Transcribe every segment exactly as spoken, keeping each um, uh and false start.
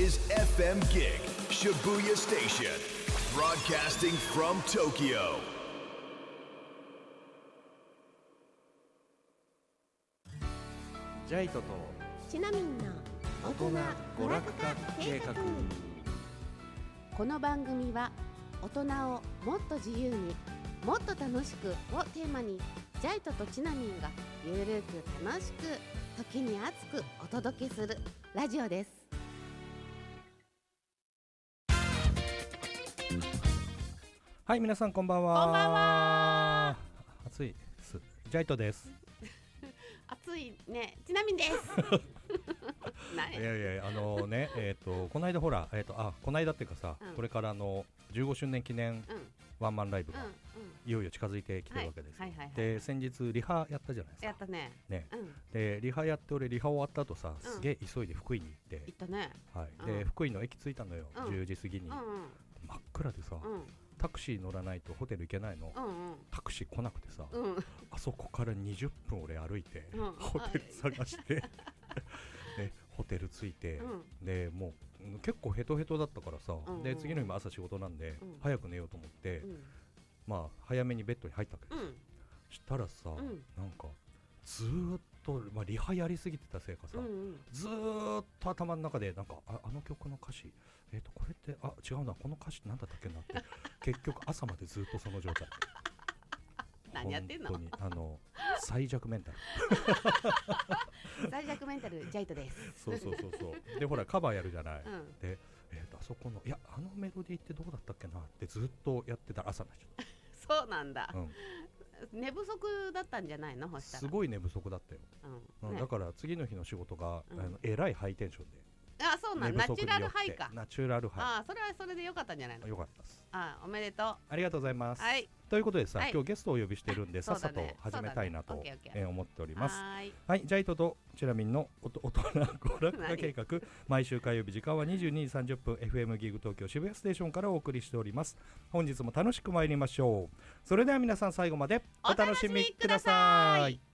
is エフエム Gig Shibuya Station, broadcasting from Tokyo. ジャイトとちなみんの大人娯楽化計画。この番組は大人をもっと自由にもっと楽しくをテーマに、ジャイトとちなみんがゆるく楽しく時に熱くお届けするラジオです。 はい、皆さんこんばんは。 こんばんは。 暑いです。ジャイトです。 暑いね、ちなみんです。 いやいや、あのね、えっ、ー、とこの間ほら、えっ、ー、とあこの間っていうかさ、うん、これからのじゅうごしゅうねん記念ワンマンライブがいよいよ近づいてきてるわけですよ。で、先日リハやったじゃないですか。 やったね。 ね、うん、でリハやって俺リハ終わった後さ、すげえ急いで福井に行って、 行ったね。 はい。で、うん、福井の駅着いたのよ、うん、じゅうじ過ぎに、うんうん、真っ暗でさ。うん、タクシー乗らないとホテル行けないの、うんうん、タクシー来なくてさ、うん、あそこからにじゅっぷん俺歩いて、うん、ホテル探してでホテル着いて、うん、でもう結構ヘトヘトだったからさ、うんうん、で次の日も朝仕事なんで、うん、早く寝ようと思って、うん、まあ早めにベッドに入ったわけです、うん、したらさ、うん、なんかずーっと、まあ、リハやりすぎてたせいかさ、うんうん、ずーっと頭の中でなんか あ, あの曲の歌詞、えーとこれってあ違うな、この歌詞なんだったっけなって結局朝までずっとその状態何やってんの。 本当にあの最弱メンタル最弱メンタルジャイトです。 そうそうそうそうでほらカバーやるじゃない、うん、で、えーとあそこのいやあのメロディーってどうだったっけなってずっとやってたら朝になっちゃったそうなんだ、うん、 寝不足だったんじゃないの。したらすごい寝不足だったよ、うんね、だから次の日の仕事が、うん、あのえらいハイテンションで。 あ、そうなん、ナチュラルハイか。 ナチュラルハイ。 あ、それはそれでよかったんじゃないの。 よかったです。 あ、おめでとう。 ありがとうございます。 はい。 ということでさ、はい、今日ゲストをお呼びしてるんで、 ね、 さっさと始めたいなと、ねえー、思っております。 はい、 はい、ジャイトとチラミンのおと大人娯楽化計画毎週火曜日時間はにじゅうにじさんじゅっぷん エフエム ギグ東京渋谷ステーションからお送りしております。本日も楽しく参りましょう。それでは皆さん最後までお楽しみください。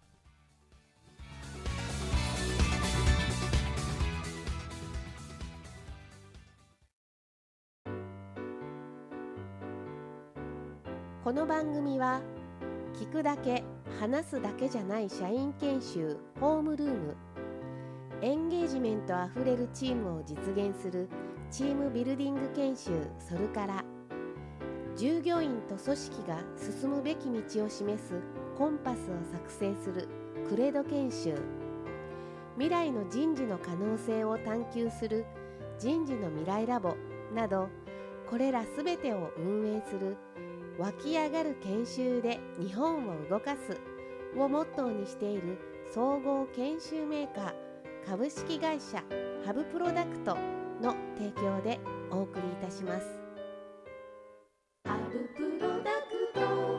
この番組は聞くだけ話すだけじゃない社員研修ホームルーム、エンゲージメントあふれるチームを実現するチームビルディング研修ソルカラ、従業員と組織が進むべき道を示すコンパスを作成するクレド研修、未来の人事の可能性を探求する人事の未来ラボなど、これらすべてを運営する湧き上がる研修で日本を動かすをモットーにしている総合研修メーカー株式会社ハブプロダクトの提供でお送りいたします。ハブプロダクト。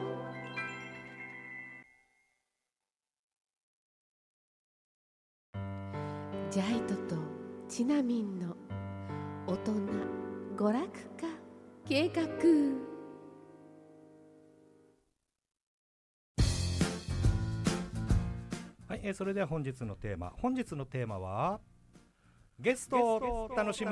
ジャイトとチナミンの大人娯楽化計画。 はい、えー、それでは本日のテーマ本日のテーマはゲストを楽しむ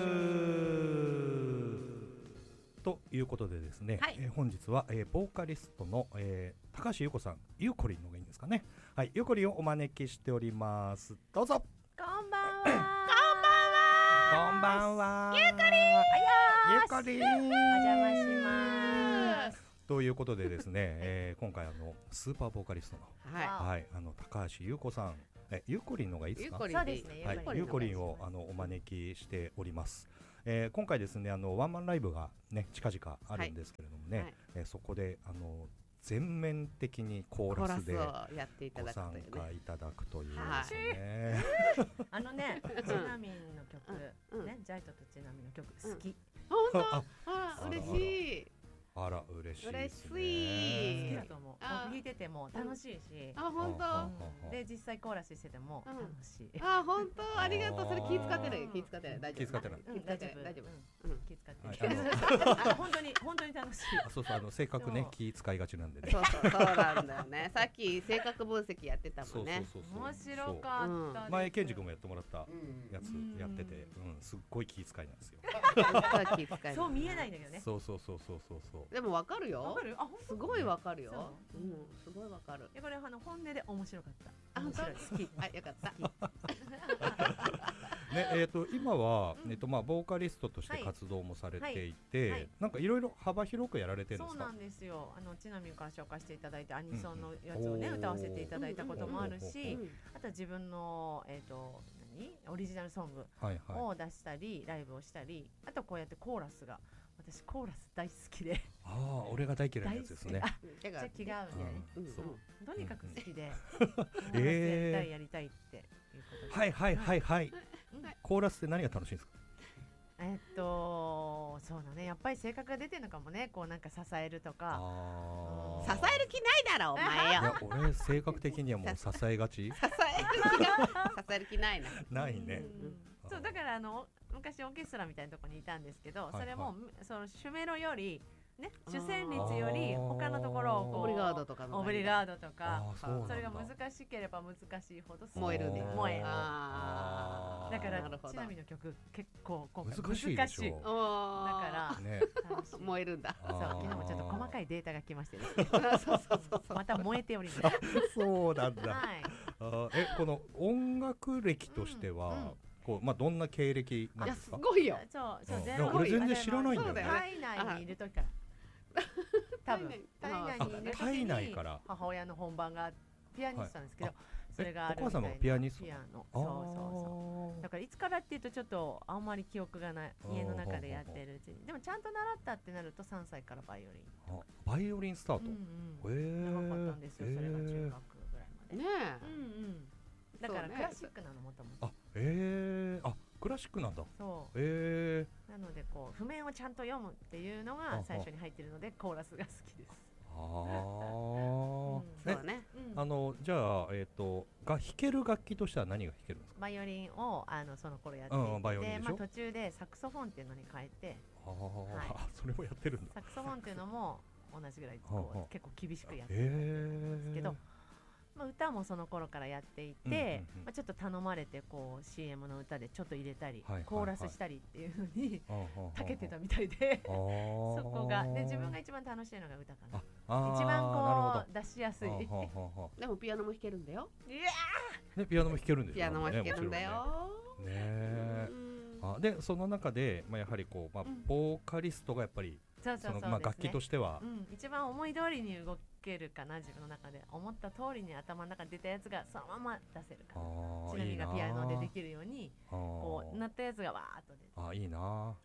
ということでですね、はい、えー、本日は、えー、ボーカリストの、えー、高橋優子さん、ゆうこりんのがいいんですかね。はい、ゆうこりんをお招きしております。どうぞ。 こんばんは。 こんばんは。 こんばんは。 ゆうこりん。 ゆうこりん。お邪魔します。 ということでですね、えー、今回あのスーパーボーカリストの、はいはい、あの高橋優子さん、えゆうこりんのがいいですか。 そうですね、 はい、ゆうこりんをあのお招きしております。えー、今回ですね、あのワンマンライブがね近々あるんですけれどもね、はい、えー、そこであの全面的にコーラスでご参加いただくというですね、 はい、あのね、ちなみんの曲、うん、ね、ジャイトとちなみんの曲好き。 本当、あ、嬉しい。 あら嬉しいですね。 嬉しい好きだと思う。僕弾いてても楽しいし、 あ本当。 うんで実際コーラスしてても楽しい。 あ本当ありがとう。それ気使ってない気使ってない大丈夫。 気使ってない。 うん大丈夫大丈夫。 うん気使ってはいない。本当に本当に楽しい。 あそうそうあの性格ね気使いがちなんでね。 そうそうそうなんだよね。さっき性格分析やってたもんね。 そうそうそうそう。 面白かったです。 前ケンジ君もやってもらったやつやってて、うんすっごい気遣いなんですよ。 気遣い。 そう見えないんだけどね。 そうそうそうそうそうそう。 でもわかるよ。 わかる？あ本当。 すごいわかるよ。 そううんすごいわかる。 いやこれあの本音で面白かった。 あ本当好き。 あよかった。 ねえっと今はえっとまあボーカリストとして活動もされていて、なんかいろいろ幅広くやられてるんですか？ そうなんですよ。あのちなみにから紹介していただいてアニソンのやつをね歌わせていただいたこともあるし、あとは自分のえっと何オリジナルソングを出したりライブをしたり、あとこうやってコーラスが私コーラス大好きで。 ああ俺が大嫌いなやつですね。 じゃあ気が合うね。そうとにかく好きでコーラスやりたいやりたいっていうことで。 はいはいはいはい。コーラスって何が楽しいんですか？ えっとそうだねやっぱり性格が出てるのかもね。こうなんか支えるとか。 支える気ないだろお前よ。 いや俺性格的にはもう支えがち。 支える気が支える気ないな。 ないね。 そうだからあの昔オーケストラみたいなところにいたんですけど、それもその主メロよりね主旋律より他のところをこうオブリガードとかオブリガードとかそれが難しければ難しいほど燃えるね。 燃える。 あだからちなみにの曲結構今回難しいでしょ。 だからね燃えるんだ。 そう昨日もちょっと細かいデータが来ましてですね。 そうそうそうまた燃えております。 そうなんだ。 はいえこの音楽歴としてはこうまあどんな経歴なんですか？ いやすごいよ。 そうそう全然俺全然知らないんだよね。 体内にいる時から多分体内にいる時に母親の本番がピアニストなんですけど、それがあるみたいな。 お母様もピアニスト。 ピアノ。そうそうそう。だからいつからっていうとちょっとあんまり記憶がない。家の中でやってるうちに。でもちゃんと習ったってなるとさんさいからバイオリン。 バイオリンスタート。へえ。長かったんですよ。それが中学ぐらいまで。 ねえ。 うんうん。だからクラシックなのもともと。 あ、ええ、あ、クラシックなんだ。 そう。 ええ。 なのでこう譜面をちゃんと読むっていうのが最初に入ってるのでコーラスが好きです。 ああ。 そうね。 あのじゃあえっとが弾ける楽器としては何が弾けるんですか？ バイオリンをあのその頃やっていて、まあ途中でサクソフォンっていうのに変えて。 ああ、それもやってるんだ。 サクソフォンっていうのも同じぐらいこう結構厳しくやってるんですけど。まあ、歌もその頃からやっていて、まあ、ちょっと頼まれてこう シーエム の歌でちょっと入れたり、コーラスしたりっていうのに長けてたみたいでそこがで自分が一番楽しいのが歌かな。一番こう出しやすい。 でもピアノも弾けるんだよ。 いやーピアノも弾けるんですよ。 ピアノも弾けるんだよ。 ねえ。あでその中で、まあ、やはりこう、まあ、ボーカリストがやっぱりそうそうそうそのまあ楽器としては、 うん、一番思い通りに動けるかな。自分の中で思った通りに頭の中に出たやつがそのまま出せるかな。ちなみにがピアノでできるようにこうなったやつがわーっと出て。 あいいな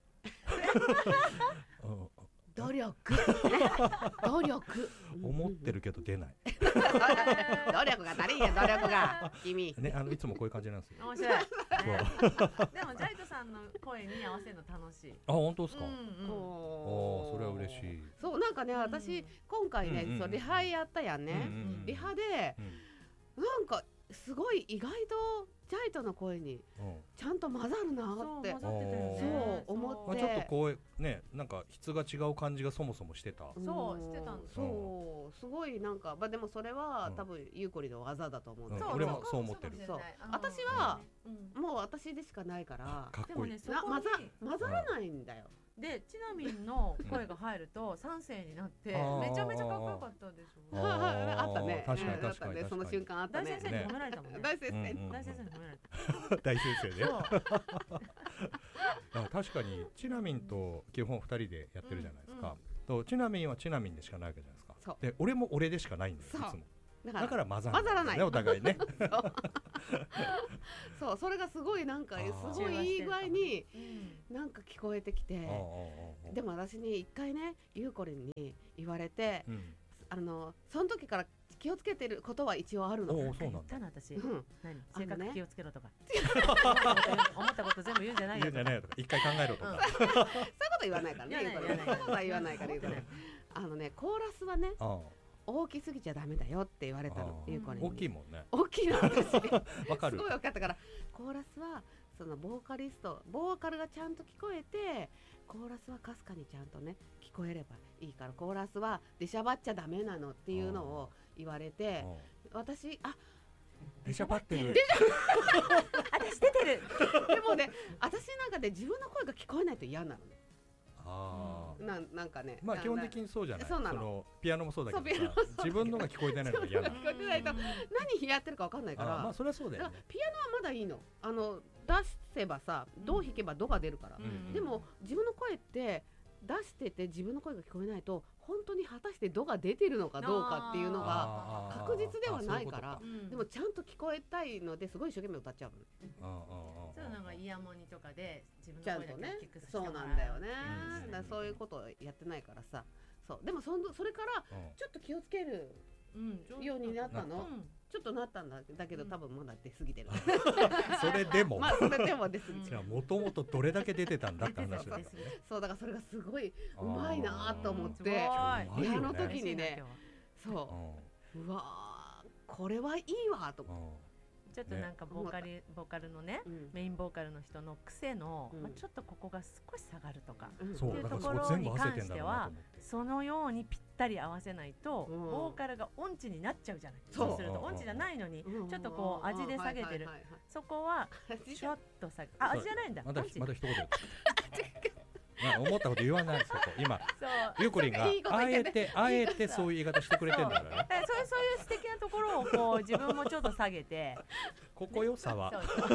努力努力思ってるけど出ない努力が足りんや努力が君ねあのいつもこういう感じなんですよ。 面白い、ね、でもジャイトさんの声に合わせるの楽しい。 あ本当ですか？ うんうん、 おそれは嬉しい。 そうなんかね私今回ね、うんうん、そうリハやったやんね、うんうん、リハで、うん、なんかすごい意外とジャイトの声にちゃんと混ざるなってそう思って、 まあ、ちょっとこうねなんか質が違う感じがそもそもしてた。 そうしてたんです。 そうすごいなんかまあでもそれは多分ゆうこりの技だと思うんだけど、 俺もそう思ってる。 そう私はもう私でしかないからかっこいい。 混ざらないんだよ。 でちなみにの声が入ると三世になってめちゃめちゃかっこよかったでしょ。 あったね。 確かに確かにその瞬間あったね。 大先生に褒められたもんね。 大先生に大先生に褒められた。 大先生ね。確かにちなみんと基本ふたりでやってるじゃないですか。とちなみんはちなみんでしかないわけじゃないですか。で俺も俺でしかないんですいつも。だから混ざらないねお互いね。 そうそれがすごいなんかすごいいい具合になんか聞こえてきて、でも私に一回ねゆうこりんに言われて、あのその時から気をつけてることは一応あるの。 おおそうなんだ。 言ったの私。何性格気をつけろとか。思ったこと全部言うんじゃないよ。 言うんじゃないよとか一回考えろとか。 そういうこと言わないからね。そういうことは言わないから言うから。 あのねコーラスはね大きすぎちゃダメだよって言われたの。ゆうこに大きいもんね。 大きいの私わかる。 すごい分かったから、コーラスはそのボーカリストボーカルがちゃんと聞こえて、コーラスはかすかにちゃんとね聞こえればいいから、コーラスは出しゃばっちゃダメなのっていうのを言われて、私あ出しゃばってる私出てるでもね私なんかで自分の声が聞こえないと嫌なのね。 あな, なんかねまあ基本的にそうじゃない。 そうなの。 そのピアノもそうだけどさ、自分のが聞こえてないのが嫌なの。 聞こえてないと何弾やってるか分かんないから。 まあそれはそうだよね。 ピアノはまだいいの。あの出せばさ、どう弾けばドが出るから、うん、でも自分の声って出してて自分の声が聞こえないと本当に果たしてドが出てるのかどうかっていうのが確実ではないから、でもちゃんと聞こえたいのですごい一生懸命歌っちゃうのね。 ちょっとなんかイヤモニとかで自分の声だけ大きくしてもらう。 そうなんだよね、うん、だそういうことをやってないからさ。そうでも そ, それからちょっと気をつけるようになったの、うん、ちょっとなったんだだけど、うん、多分まだ出過ぎてるそれでもまあそれでも出過ぎてる。 もともとどれだけ出てたんだって話だね。 そうだからそれがすごいうまいなと思って、ピアノの時にね、そううわこれはいいわと思って、 ちょっとなんかボーカル、ね、ボーカルのね、うん、メインボーカルの人の癖の、うんまあ、ちょっとここが少し下がるとか、うん、っていうところに関してはそのようにぴったり合わせないと、うん、ボーカルが音痴になっちゃうじゃない。そうすると音痴じゃないのに、うん、ちょっとこう味で下げてる、そこはちょっと下げあ味じゃないんだ。 またまた一言思ったこと言わないですよ今。ゆうこりんがあえてあえてそういう言い方してくれてるんだからね。 そういうそういう素敵なところをこう自分もちょっと下げてここよさは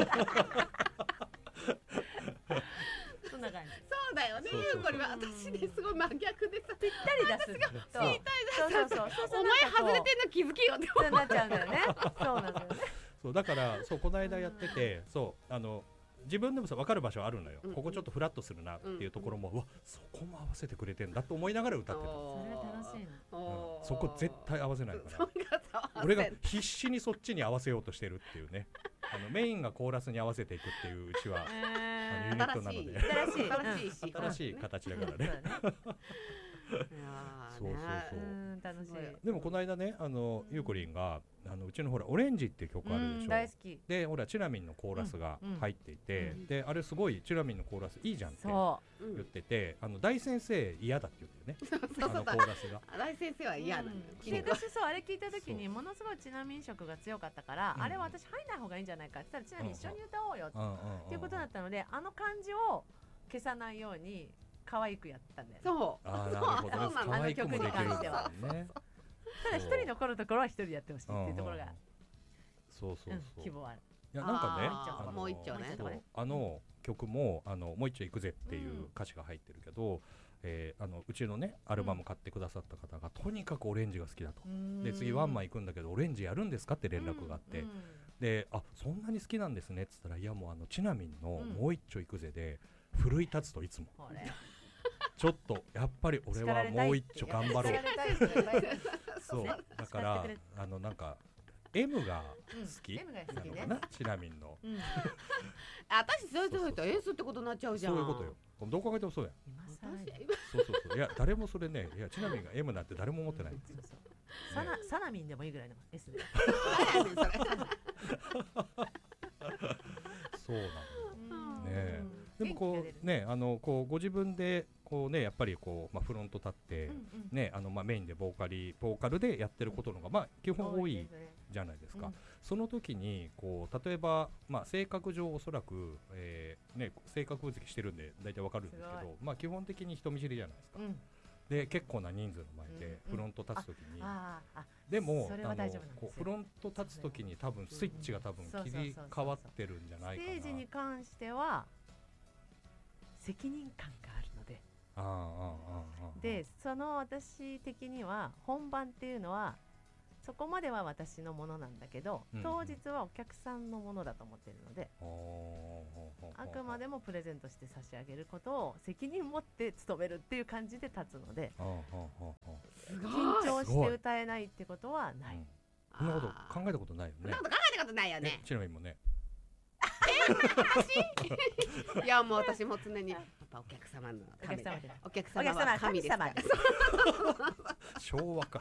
そんな感じ。 そうだよね。ゆうこりんは私ですごい真逆でさ、 ぴったり出す。ぴったり出す。そうそうそう。 お前外れてんの気づけよってそうなっちゃうんだよね。そうなんだよね。 そうだからそうこの間やってて、そうあの自分でもさ分かる場所あるのよ、うん、ここちょっとフラットするなっていうところも、うん、うわそこも合わせてくれてんだと思いながら歌ってた。 それ楽しいな、 うん、そこ絶対合わせないから俺が必死にそっちに合わせようとしてるっていうねあのメインがコーラスに合わせていくっていううちは、えー、ユニットなので新しい新しい新しい形だからねそうそうそう、 うん楽しい。 でもこの間ねあのゆうこりんがあのうちのほらオレンジっていう曲あるでしょ。 大好きでほらチュラミンのコーラスが入っていて、うんうん、であれすごいチュラミンのコーラスいいじゃんって言ってて、あの大先生嫌だって言ってるねあのコーラスが大先生は嫌なんだよ、 うん、で私そうあれ聞いた時にものすごいチュラミン色が強かったから、うん、あれは私入んない方がいいんじゃないかって言ったらチュラミン一緒に歌おうよっていうことだったので、あの感じを消さないように可愛くやったんだよね。 そうあなるほどね。可愛くもできるんだよね。 ただ一人残るところは一人でやってほしいっていうところがそうそうそう、 うん、希望ある。 いやなんかねあもう一丁ねあの曲もあのもう一丁行くぜっていう歌詞が入ってるけど、うんえー、あのうちのねアルバム買ってくださった方が、うん、とにかくオレンジが好きだと。で次ワンマン行くんだけどオレンジやるんですかって連絡があって、うんうん、であそんなに好きなんですねっつったら、いやもうあのチナミンのもう一丁行くぜで奮い立つといつも、うん、ちょっとやっぱり俺はもう一丁頑張ろうそうだからあのなんか M が好き、 うん、なのかな、チナミンの、うん、 私そういうとエースってことになっちゃうじゃん。 そういうことよ。どう考えてもそうやん。そうそうそう。いや誰もそれね、いやチナミンが M なんて誰も思ってない。そうそうサナサナミンでもいいぐらいの S で。 そうなの。ね。でもこうねあのこうご自分でこうねやっぱりこうまあフロント立ってねあのまあメインでボーカリボーカルでやってることのがまあ基本多いじゃないですか。その時にこう例えばまあ性格上おそらくえね性格分析してるんで大体わかるんですけど、まあ基本的に人見知りじゃないですか。で結構な人数の前でフロント立つ時に、でもあのこうフロント立つ時に多分スイッチが多分切り替わってるんじゃないかな。 ステージに関しては責任感があるので、 ああああああでその私的には本番っていうのはそこまでは私のものなんだけど、うん、当日はお客さんのものだと思っているので、うん、あくまでもプレゼントして差し上げることを責任持って務めるっていう感じで立つので、緊張して歌えないってことはない。 そんなこと考えたことないよね。 そんなこと考えたことないよね。 ちなみにもねいやもう私も常にぱお客様のお客様でお客様は神ですから昭和か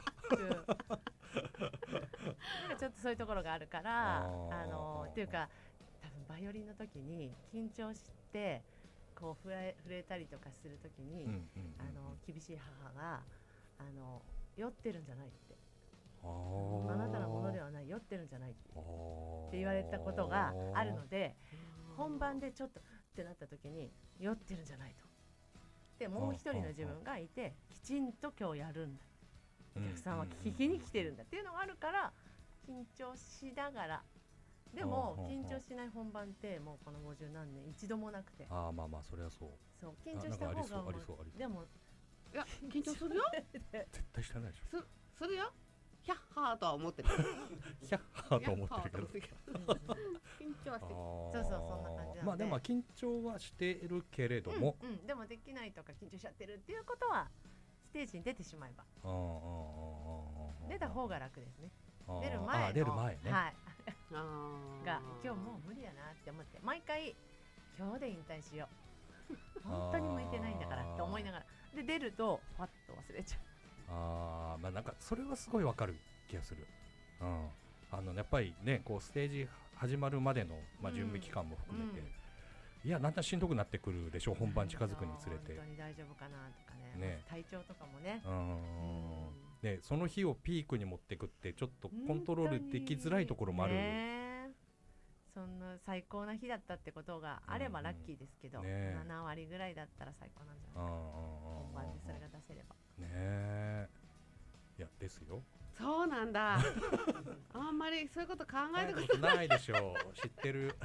なんかちょっとそういうところがあるからあのっていうか多分バイオリンの時に緊張してこう震え震えたりとかする時に、うんうんうん、あの厳しい母があの酔ってるんじゃないってあなたのものではない酔ってるんじゃないってって言われたことがあるので本番でちょっとってなった時に酔ってるんじゃないとでもう一人の自分がいてきちんと今日やるんだお客さんは聞きに来てるんだっていうのがあるから緊張しながらでも緊張しない本番ってもうこのごじゅうなんねん一度もなくてああまあまあそれはそうそう緊張した方がもうでもいや緊張するよ絶対してないでしょす, するよヒャッハーとは思ってるヒャッハーと思ってるけど緊張はしてるそうそうそんな感じなのでまあでも緊張はしているけれども、 うんうん、でもできないとか緊張しちゃってるっていうことはステージに出てしまえば出た方が楽ですね出る前の出る前ね、 はい、が今日もう無理やなって思って毎回今日で引退しよう本当に向いてないんだからって思いながらで出るとパッと忘れちゃうあまあなんかそれはすごいわかる気がする、うん、あのやっぱりねこうステージ始まるまでの、まあ、準備期間も含めて、うんうん、いやだんだんしんどくなってくるでしょう本番近づくにつれて本当に大丈夫かなとか ね, ね体調とかもねうんうんでその日をピークに持っていくってちょっとコントロールできづらいところもある、 ね、そんな最高な日だったってことがあればラッキーですけど、うんうんね、ななわりぐらいだったら最高なんじゃないかな本番でそれが出せればねえいやですよそうなんだあんまりそういうこと考えたことないでしょう知ってる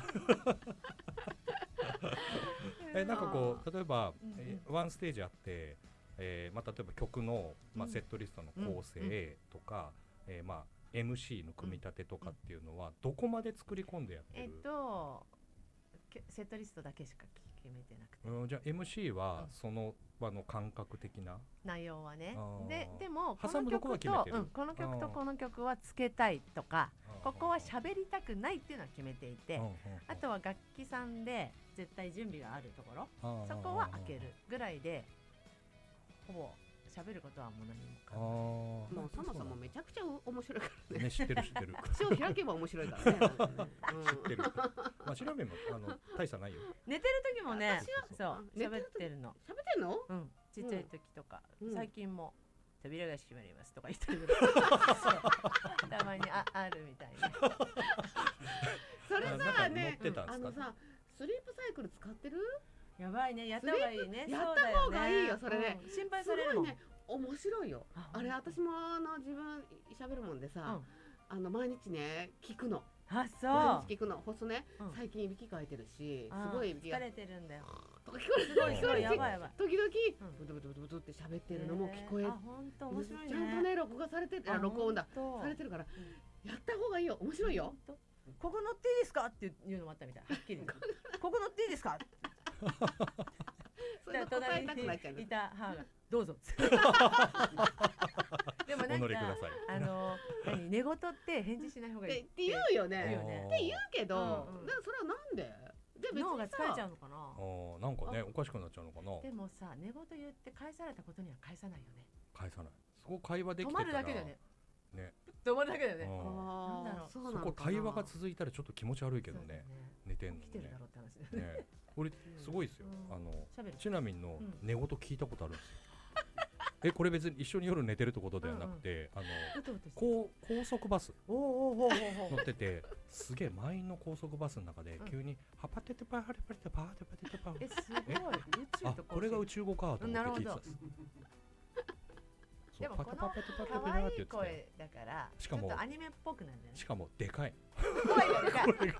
えなんかこう例えば、うんうんえワンステージあってえーまあ、例えば曲の、まあ、セットリストの構成とか、うんうんえーまあ、エムシー の組み立てとかっていうのはどこまで作り込んでやってる、 えっとセットリストだけしか決めてなくて、 うん、じゃあ エムシー はその場の感覚的な、うん、 内容はねで, でもこの曲と、 うん、この曲とこの曲はつけたいとかここは喋りたくないっていうのは決めていてあとは楽器さんで絶対準備があるところそこは開けるぐらいでほぼ喋ることはもう何もかもうそもそもめちゃくちゃ面白いからね。 ね知ってる知ってる。 口を開けば面白いからね。 知ってる。まあ調べもあの大差ないよ。 寝てる時もね、そう喋ってるの。 喋ってんの？ うん。ちっちゃい時とか、最近も扉が閉まりますとか言ったりとか、たまにああるみたいな。 それさね、あのさスリープサイクル使ってる？ やばいね、やった方がいいね。 やった方がいいよ、それね。 心配されるもん。 面白いよ。あれ私もあの自分喋るもんでさ、あの毎日ね聞くの。 あ、そう。 毎日聞くの。ほすね、最近いびきかいてるし、すごいいびきが。 疲れてるんだよ。 とか聞こえる。すごいすごいやばいやばい。 時々ブツブツブツブツって喋ってるのも聞こえ。 あ、本当面白いね。 ちゃんとね録画されてる、録音だされてるからやった方がいいよ。面白いよ。 ここ乗っていいですかっていうのもあったみたい。はっきり。ここ乗っていいですか。 それ答えたくなっちゃう。 いた母がどうぞ。でもなんかあの何寝言って返事しない方がいいって言うよね。って言うけど、それはなんで？ 脳が疲れちゃうのかな。 あ、なんかねおかしくなっちゃうのかな。 でもさ寝言言って返されたことには返さないよね。 返さない。そこ会話できてたら止まるだけだよね。 ね。 止まるだけだよね。 なんだろう。 そこ対話が続いたらちょっと気持ち悪いけどね。寝てんのね。 起きてるだろうって話だよね。 俺すごいですよ。あのちなみにの寝言聞いたことあるんですよ。えこれ別に一緒に夜寝てるってことではなくて、あの高高速バス乗っててすげえ満員の高速バスの中で急にハパテテパハレパレテパハテパテテパ。 えすごい宇宙とこれが宇宙語かと思って聞いてた。 でもこの可愛い声だからちょっとアニメっぽくなるんだよね。 しかもでかい。 声がでかい。すごい。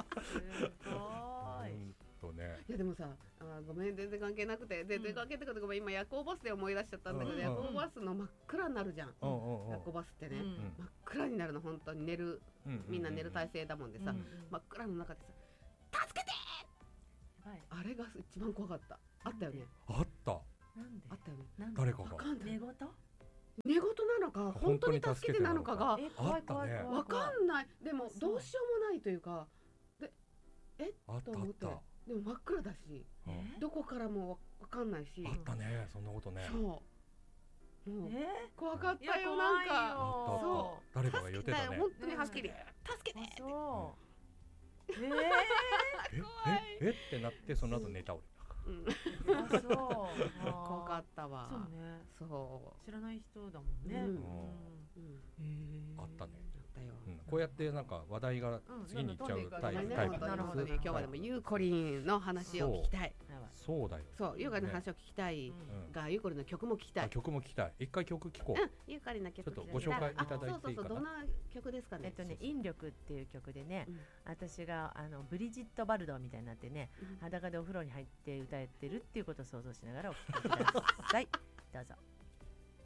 ね、 いやでもさあごめん全然関係なくて全然関係なくてごめん今夜行バスで思い出しちゃったんだけど、夜行バスの真っ暗になるじゃん、夜行バスってね、真っ暗になるの本当に寝る、みんな寝る体勢だもんでさ、真っ暗の中でさ助けてー、あれが一番怖かった。あったよね。 あったなんであったよね。 誰かが寝言寝言なのか本当に助けてなのかが怖い怖い怖いわかんない。でもどうしようもないというかでえっと思ってでも真っ暗だし、 どこからも分かんないし。 あったね、そんなことね。 そうもう怖かったよ。なんかそう誰かが言ってたね。 本当にはっきり助けて。 そうえええってなって、その後寝倒れた。あ、そう怖かったわ。 そうね、 そう知らない人だもんね。 あったね。こうやってなんか話題が次に行っちゃうタイプ。 なるほどね。今日はでもゆうこりんの話を聞きたい。 そうだよ。 そう、ゆうこりんの話を聞きたいが、ゆうこりんの曲も聞きたい。 曲も聞きたい。一回曲聞こう。 ゆうこりんの曲ちょっとご紹介いただいていいかな。 そうそうそう、どんな曲ですかね。 えっとね、引力っていう曲でね、私があのブリジット・バルドーみたいになってね、裸でお風呂に入って歌ってるっていうことを想像しながらお聴きください。どうぞ。